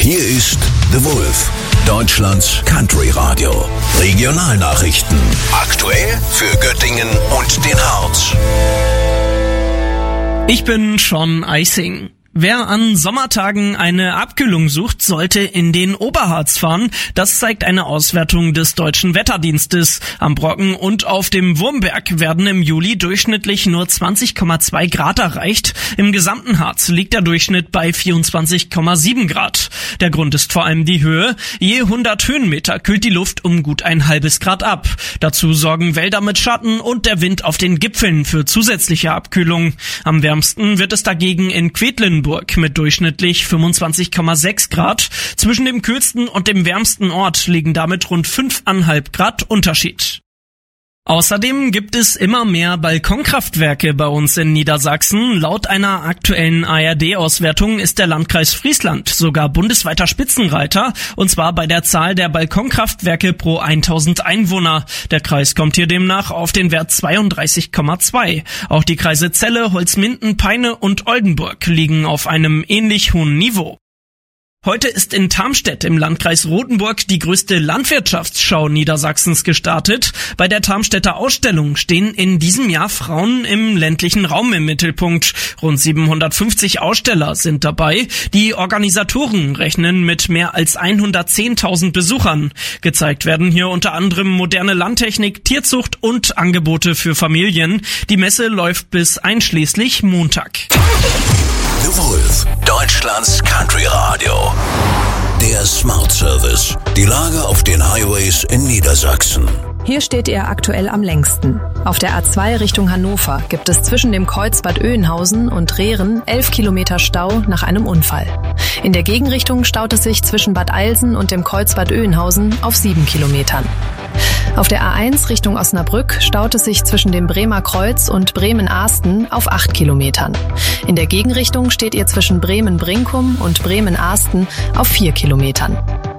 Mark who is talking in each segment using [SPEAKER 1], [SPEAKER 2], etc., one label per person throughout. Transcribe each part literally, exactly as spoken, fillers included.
[SPEAKER 1] Hier ist The Wolf, Deutschlands Country Radio. Regionalnachrichten. Aktuell für Göttingen und den Harz.
[SPEAKER 2] Ich bin Sean Eising. Wer an Sommertagen eine Abkühlung sucht, sollte in den Oberharz fahren. Das zeigt eine Auswertung des Deutschen Wetterdienstes. Am Brocken und auf dem Wurmberg werden im Juli durchschnittlich nur zwanzig Komma zwei Grad erreicht. Im gesamten Harz liegt der Durchschnitt bei vierundzwanzig Komma sieben Grad. Der Grund ist vor allem die Höhe. Je hundert Höhenmeter kühlt die Luft um gut ein halbes Grad ab. Dazu sorgen Wälder mit Schatten und der Wind auf den Gipfeln für zusätzliche Abkühlung. Am wärmsten wird es dagegen in Quedlinburg mit durchschnittlich fünfundzwanzig Komma sechs Grad. Zwischen dem kühlsten und dem wärmsten Ort liegen damit rund fünf Komma fünf Grad Unterschied. Außerdem gibt es immer mehr Balkonkraftwerke bei uns in Niedersachsen. Laut einer aktuellen A R D-Auswertung ist der Landkreis Friesland sogar bundesweiter Spitzenreiter, und zwar bei der Zahl der Balkonkraftwerke pro tausend Einwohner. Der Kreis kommt hier demnach auf den Wert zweiunddreißig Komma zwei. Auch die Kreise Celle, Holzminden, Peine und Oldenburg liegen auf einem ähnlich hohen Niveau. Heute ist in Tarmstedt im Landkreis Rothenburg die größte Landwirtschaftsschau Niedersachsens gestartet. Bei der Tarmstedter Ausstellung stehen in diesem Jahr Frauen im ländlichen Raum im Mittelpunkt. Rund siebenhundertfünfzig Aussteller sind dabei. Die Organisatoren rechnen mit mehr als hundertzehntausend Besuchern. Gezeigt werden hier unter anderem moderne Landtechnik, Tierzucht und Angebote für Familien. Die Messe läuft bis einschließlich Montag.
[SPEAKER 1] The Wolf, Deutschlands Country Radio. Der Smart Service. Die Lage auf den Highways in Niedersachsen.
[SPEAKER 3] Hier steht er aktuell am längsten. Auf der A zwei Richtung Hannover gibt es zwischen dem Kreuz Bad Oeynhausen und Rehren elf Kilometer Stau nach einem Unfall. In der Gegenrichtung staut es sich zwischen Bad Eilsen und dem Kreuz Bad Oeynhausen auf sieben Kilometern. Auf der A eins Richtung Osnabrück staut es sich zwischen dem Bremer Kreuz und Bremen-Ahsten auf acht Kilometern. In der Gegenrichtung steht ihr zwischen Bremen-Brinkum und Bremen-Ahsten auf vier Kilometern.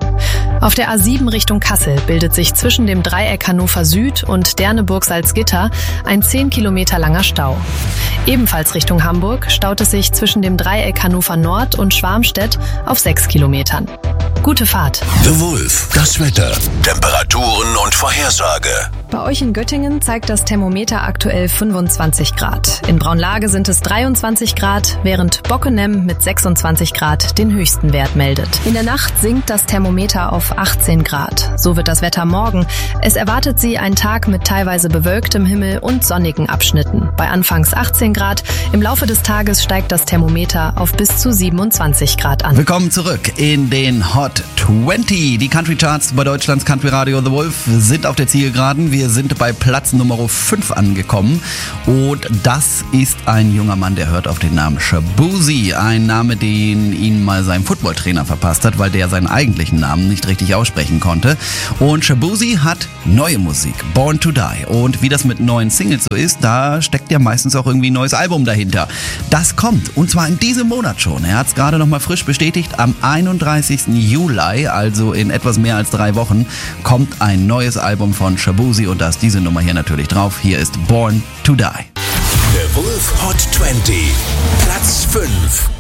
[SPEAKER 3] Auf der A sieben Richtung Kassel bildet sich zwischen dem Dreieck Hannover Süd und Derneburg-Salzgitter ein zehn Kilometer langer Stau. Ebenfalls Richtung Hamburg staut es sich zwischen dem Dreieck Hannover Nord und Schwarmstedt auf sechs Kilometern. Gute Fahrt.
[SPEAKER 1] The Wolf, das Wetter, Temperaturen und Vorhersage.
[SPEAKER 3] Bei euch in Göttingen zeigt das Thermometer aktuell fünfundzwanzig Grad. In Braunlage sind es dreiundzwanzig Grad, während Bockenem mit sechsundzwanzig Grad den höchsten Wert meldet. In der Nacht sinkt das Thermometer auf achtzehn Grad. So wird das Wetter morgen. Es erwartet Sie ein Tag mit teilweise bewölktem Himmel und sonnigen Abschnitten. Bei anfangs achtzehn Grad. Im Laufe des Tages steigt das Thermometer auf bis zu siebenundzwanzig Grad an.
[SPEAKER 4] Willkommen zurück in den Hot zwanzig. Die Country Charts bei Deutschlands Country Radio The Wolf sind auf der Zielgeraden. Wir sind bei Platz Nummer fünf angekommen. Und das ist ein junger Mann, der hört auf den Namen Shaboozey. Ein Name, den ihn mal sein Footballtrainer verpasst hat, weil der seinen eigentlichen Namen nicht richtig aussprechen konnte. Und Shaboozey hat neue Musik, Born to Die. Und wie das mit neuen Singles so ist, da steckt ja meistens auch irgendwie ein neues Album dahinter. Das kommt, und zwar in diesem Monat schon. Er hat es gerade nochmal frisch bestätigt. Am einunddreißigsten Juli, also in etwas mehr als drei Wochen, kommt ein neues Album von Shaboozey, und da ist diese Nummer hier natürlich drauf. Hier ist Born to Die.
[SPEAKER 1] Der Wolf Hot zwanzig, Platz fünf.